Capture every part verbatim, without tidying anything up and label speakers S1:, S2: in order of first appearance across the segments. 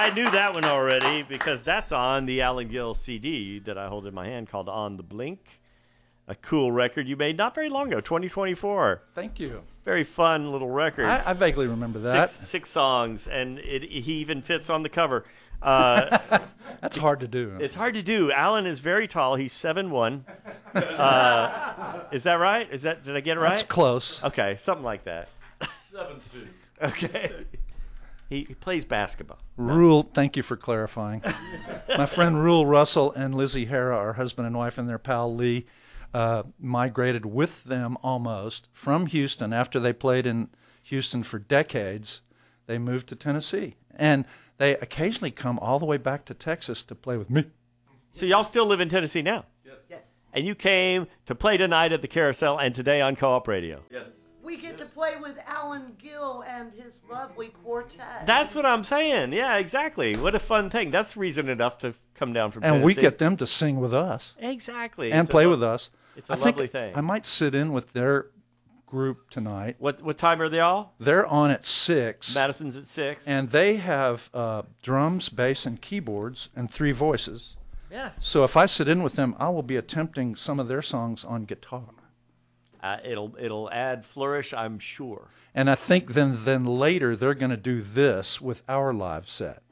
S1: I knew that one already because that's on the Alan Gill C D that I hold in my hand called On the Blink. A cool record you made not very long ago, twenty twenty-four.
S2: Thank you.
S1: Very fun little record.
S2: I, I vaguely remember that.
S1: Six, six songs, and it, he even fits on the cover. Uh,
S2: That's hard to do.
S1: It's hard to do. Alan is very tall. He's seven one. Uh, is that right? Is that did I get it right?
S2: That's close.
S1: Okay, something like that.
S3: seven two.
S1: Okay. He, he plays basketball.
S2: Rule, thank you for clarifying. My friend Rule Russell and Lizzie Hara, our husband and wife, and their pal Lee, uh, migrated with them almost from Houston after they played in Houston for decades. They moved to Tennessee. And they occasionally come all the way back to Texas to play with me.
S1: So y'all still live in Tennessee now?
S3: Yes.
S4: Yes.
S1: And you came to play tonight at the Carousel and today on Co-op Radio.
S3: Yes.
S4: We get to play with Alan Gill and his lovely quartet.
S1: That's what I'm saying. Yeah, exactly. What a fun thing. That's reason enough to come down from
S2: And
S1: Tennessee.
S2: we get them to sing with us.
S1: Exactly.
S2: And
S1: It's
S2: play
S1: a,
S2: with us.
S1: It's a
S2: I
S1: lovely
S2: think
S1: thing.
S2: I might sit in with their group tonight.
S1: What what time are they all?
S2: They're on at six.
S1: Madison's at six.
S2: And they have uh, drums, bass, and keyboards, and three voices.
S1: Yeah.
S2: So if I sit in with them, I will be attempting some of their songs on guitar.
S1: Uh, it'll it'll add flourish, I'm sure.
S2: And I think then then later they're going to do this with our live set.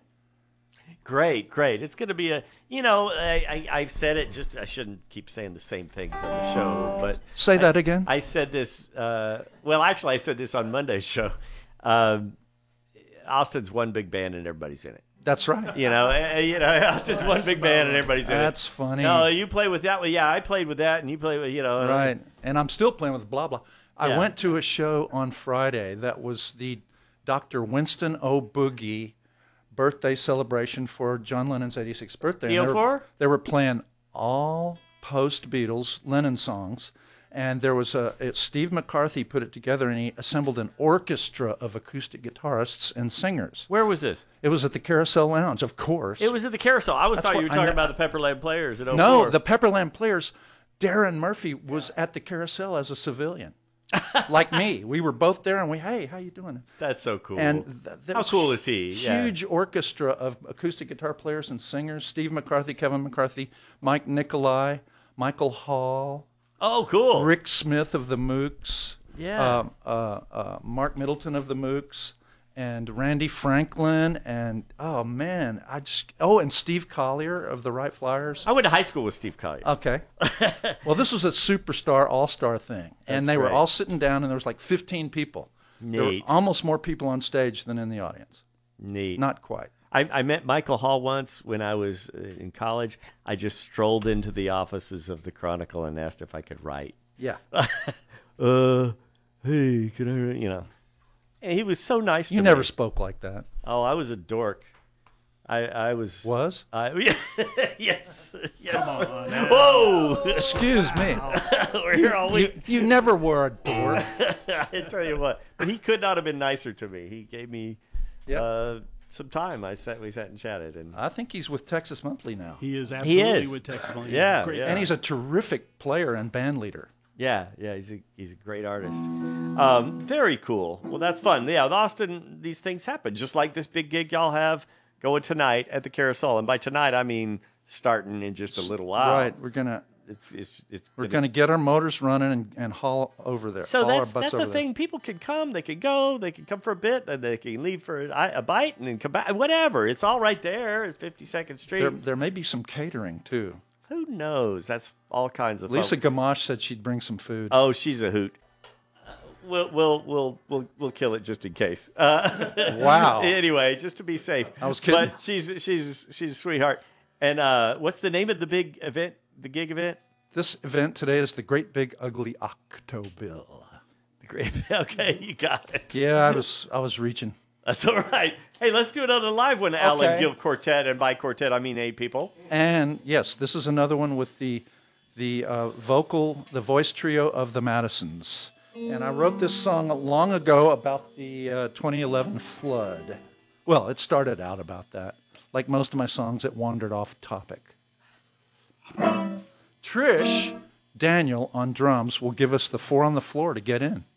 S1: Great, great. It's going to be a, you know, I, I, I've said it, just I shouldn't keep saying the same things on the show, but.
S2: Say that
S1: I,
S2: again?
S1: I said this, uh, well, actually, I said this on Monday's show. Um, Austin's one big band and everybody's in it.
S2: That's right.
S1: You know, uh, you know, Austin's one big band and everybody's in it.
S2: That's funny.
S1: No, you play with that. Well, yeah, I played with that, and you play with, you know.
S2: Right. And I'm still playing with blah, blah. I
S1: Yeah.
S2: went to a show on Friday that was the Doctor Winston O. Boogie birthday celebration for John Lennon's eighty-sixth birthday. And
S1: E O
S2: they were-
S1: four?
S2: They were playing all post-Beatles Lennon songs. And there was a it, Steve McCarthy put it together, and he assembled an orchestra of acoustic guitarists and singers.
S1: Where was this?
S2: It was at the Carousel Lounge, of course.
S1: It was at the Carousel. I was
S2: That's
S1: thought you
S2: what
S1: were
S2: I
S1: talking
S2: know.
S1: about the Pepperland Players at oh four.
S2: No, the Pepperland Players. Darren Murphy was at the Carousel as a civilian, like me. We were both there, and we, hey, how you doing?
S1: That's so cool.
S2: And th- there
S1: How
S2: was
S1: cool is he? Yeah.
S2: Huge orchestra of acoustic guitar players and singers. Steve McCarthy, Kevin McCarthy, Mike Nicolai, Michael Hall,
S1: Oh, cool.
S2: Rick Smith of the Mooks,
S1: Yeah.
S2: um, uh, uh, Mark Middleton of the Mooks, and Randy Franklin, and oh man, I just oh, and Steve Collier of the Wright Flyers.
S1: I went to high school with Steve Collier.
S2: Okay. Well, this was a superstar all-star thing, and
S1: That's
S2: they were
S1: great.
S2: all sitting down, and there was like fifteen people. There were
S1: Neat.
S2: almost more people on stage than in the audience.
S1: Neat.
S2: Not quite.
S1: I, I met Michael Hall once when I was uh, in college. I just strolled into the offices of the Chronicle and asked if I could write.
S2: Yeah.
S1: uh, hey, can I write? You know. And he was so nice to
S2: You
S1: me.
S2: never spoke like that.
S1: Oh, I was a dork. I, I was.
S2: Was?
S1: I, yes. yes.
S3: Come on. now.
S1: Whoa!
S2: Excuse me.
S1: We're here all
S2: You,
S1: week.
S2: you never were a dork.
S1: I tell you what. But he could not have been nicer to me. He gave me
S2: Yep.
S1: uh, some time. I sat. We sat and chatted. And
S2: I think he's with Texas Monthly now.
S3: He is absolutely
S1: is.
S3: with Texas Money.
S1: Yeah,
S3: Great.
S1: yeah.
S2: And he's a terrific player and band leader.
S1: Yeah, yeah, he's a he's a great artist. Um, very cool. Well, that's fun. Yeah, with Austin, these things happen. Just like this big gig y'all have going tonight at the Carousel, and by tonight I mean starting in just a little while.
S2: Right. We're gonna
S1: It's it's it's.
S2: we're
S1: gonna-
S2: gonna get our motors running and, and haul over there.
S1: So
S2: haul
S1: that's
S2: our butts
S1: that's the
S2: over there.
S1: thing. People can come, they can go, they can come for a bit, and they can leave for a, a bite, and then come back. Whatever. It's all right there at fifty-second Street.
S2: There, there may be some catering too.
S1: Who knows? That's all kinds of.
S2: Lisa
S1: fun.
S2: Gamache said she'd bring some food.
S1: Oh, she's a hoot. Uh, We'll we'll we'll we'll we'll kill it just in case. Uh,
S2: Wow.
S1: Anyway, just to be safe.
S2: I was kidding.
S1: But she's she's she's a sweetheart. And uh, what's the name of the big event? The gig event?
S2: This event today is the Great Big Ugly Octobill.
S1: The great. Okay, you got it.
S2: Yeah, I was I was reaching.
S1: That's all right. Hey, let's do another live one. Alan
S2: Okay.
S1: Gill Quartet, and by quartet I mean eight people.
S2: And yes, this is another one with the the uh, vocal, the voice trio of the Madisons. And I wrote this song long ago about the uh, twenty eleven flood. Well, it started out about that. Like most of my songs, it wandered off topic. Trish Daniel on drums will give us the four on the floor to get in.